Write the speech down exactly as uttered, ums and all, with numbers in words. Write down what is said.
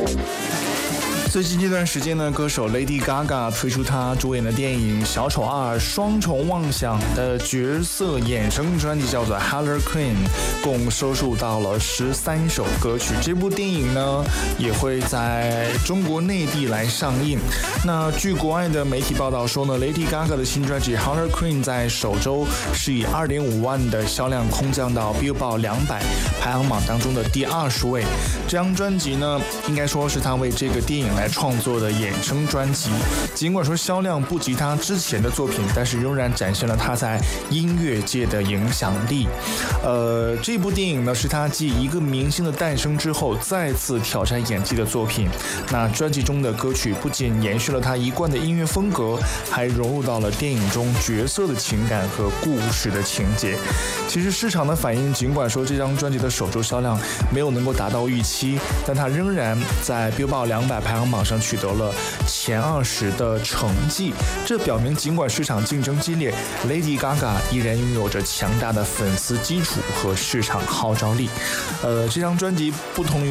最近这段时间呢，歌手 Lady Gaga 推出她主演的电影《小丑二：双重妄想》的角色衍生专辑，叫做 Harley Quinn， 共收录到了十三首歌曲。这部电影呢，也会在中国内地来上映。那据国外的媒体报道说呢 ，Lady Gaga 的新专辑 Harley Quinn 在首周是以 二点五万的销量空降到 Billboard 两百排行榜当中的第二十位。这张专辑呢，应该说是他为这个电影来创作的衍生专辑，尽管说销量不及他之前的作品，但是仍然展现了他在音乐界的影响力。呃，这部电影呢是他继一个明星的诞生之后再次挑战演技的作品。那专辑中的歌曲不仅延续了他一贯的音乐风格，还融入到了电影中角色的情感和故事的情节。其实市场的反应，尽管说这张专辑的首周销量没有能够达到预期，但他仍然在 Billboard 两百排行榜上取得了前二十的成绩。这表明尽管市场竞争激烈， Lady Gaga 依然拥有着强大的粉丝基础和市场号召力。呃，这张专辑不同于